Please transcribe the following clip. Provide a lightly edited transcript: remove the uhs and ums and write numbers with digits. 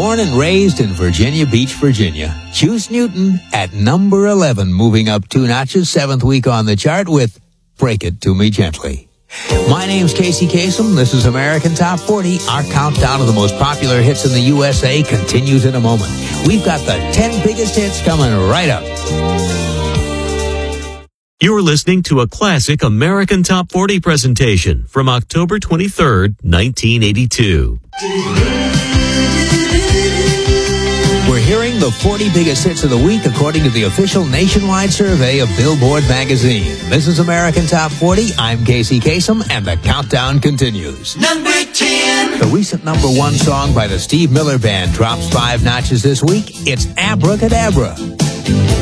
Born and raised in Virginia Beach, Virginia, Juice Newton at number 11, moving up 2 notches, 7th week on the chart with Break It To Me Gently. My name's Casey Kasem. This is American Top 40. Our countdown of the most popular hits in the USA continues in a moment. We've got the 10 biggest hits coming right up. You're listening to a classic American Top 40 presentation from October 23rd, 1982. We're hearing the 40 biggest hits of the week according to the official nationwide survey of Billboard magazine. This is American Top 40. I'm Casey Kasem, and the countdown continues. Number 10. The recent number 1 song by the Steve Miller Band drops 5 notches this week. It's Abracadabra.